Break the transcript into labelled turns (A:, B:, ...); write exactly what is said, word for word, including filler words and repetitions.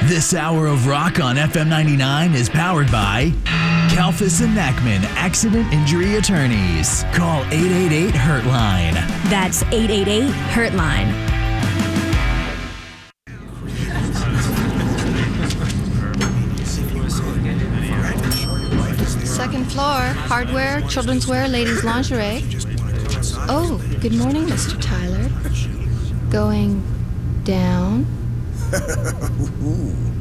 A: This hour of rock on F M ninety-nine is powered by Kalfas and Nackman Accident Injury Attorneys. Call eight eight eight hurt-line.
B: That's eight eight eight hurt-line.
C: Second floor, hardware, children's wear, ladies' lingerie. Oh, good morning, Mister Tyler. Going down?